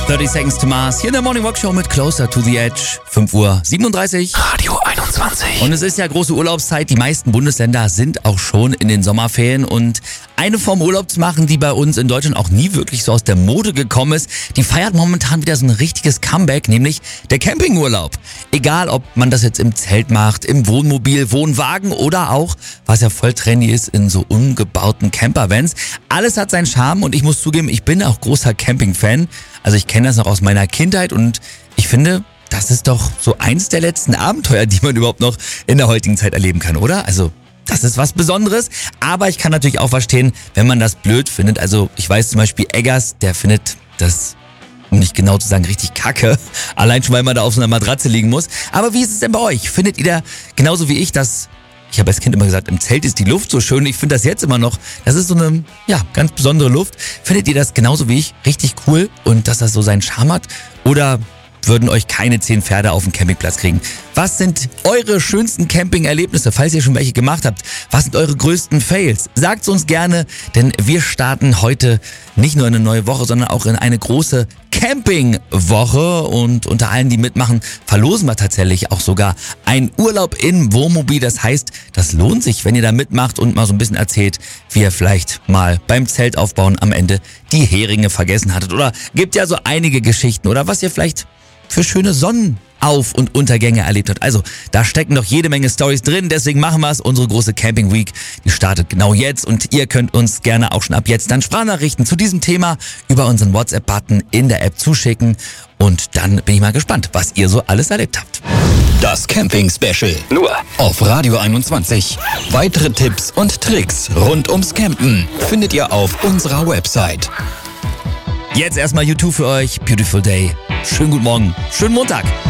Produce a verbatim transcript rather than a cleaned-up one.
thirty Seconds to Mars. Hier in der Morning Walk Show mit Closer to the Edge. fünf Uhr siebenunddreißig. Radio einundzwanzig. Und es ist ja große Urlaubszeit. Die meisten Bundesländer sind auch schon in den Sommerferien. Und eine Form Urlaub zu machen, die bei uns in Deutschland auch nie wirklich so aus der Mode gekommen ist, die feiert momentan wieder so ein richtiges Comeback, nämlich der Campingurlaub. Egal, ob man das jetzt im Zelt macht, im Wohnmobil, Wohnwagen oder auch, was ja voll trendy ist, in so umgebauten Campervans. Alles hat seinen Charme und ich muss zugeben, ich bin auch großer Camping-Fan. Also ich kenne das noch aus meiner Kindheit und ich finde, das ist doch so eins der letzten Abenteuer, die man überhaupt noch in der heutigen Zeit erleben kann, oder? Also das ist was Besonderes, aber ich kann natürlich auch verstehen, wenn man das blöd findet. Also ich weiß zum Beispiel Eggers, der findet das, um nicht genau zu sagen, richtig kacke. Allein schon, weil man da auf so einer Matratze liegen muss. Aber wie ist es denn bei euch? Findet ihr da genauso wie ich, dass, ich habe als Kind immer gesagt, im Zelt ist die Luft so schön. Ich finde das jetzt immer noch, das ist so eine, ja, ganz besondere Luft. Findet ihr das genauso wie ich richtig cool und dass das so seinen Charme hat? Oder würden euch keine zehn Pferde auf den Campingplatz kriegen? Was sind eure schönsten Camping-Erlebnisse, falls ihr schon welche gemacht habt? Was sind eure größten Fails? Sagt's uns gerne, denn wir starten heute nicht nur in eine neue Woche, sondern auch in eine große Campingwoche. Und unter allen, die mitmachen, verlosen wir tatsächlich auch sogar einen Urlaub im Wohnmobil. Das heißt, das lohnt sich, wenn ihr da mitmacht und mal so ein bisschen erzählt, wie ihr vielleicht mal beim Zeltaufbauen am Ende die Heringe vergessen hattet. Oder gibt ja so einige Geschichten oder was ihr vielleicht für schöne Sonnenauf- und Untergänge erlebt hat. Also, da stecken noch jede Menge Storys drin, deswegen machen wir es. Unsere große Camping Week, die startet genau jetzt und ihr könnt uns gerne auch schon ab jetzt dann Sprachnachrichten zu diesem Thema über unseren WhatsApp-Button in der App zuschicken und dann bin ich mal gespannt, was ihr so alles erlebt habt. Das Camping-Special. Nur auf Radio einundzwanzig. Weitere Tipps und Tricks rund ums Campen findet ihr auf unserer Website. Jetzt erstmal YouTube für euch. Beautiful Day. Schönen guten Morgen. Schönen Montag.